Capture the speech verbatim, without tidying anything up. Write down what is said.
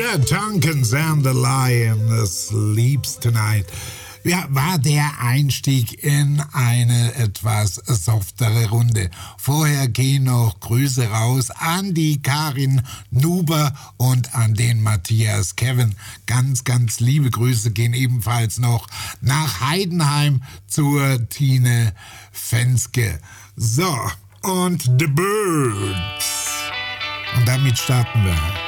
The Tonkins and the Lion Sleeps Tonight. Ja, war der Einstieg in eine etwas softere Runde. Vorher gehen noch Grüße raus an die Karin Nuber und an den Matthias Kevin. Ganz, ganz liebe Grüße gehen ebenfalls noch nach Heidenheim zur Tine Fenske. So, und The Birds. Und damit starten wir.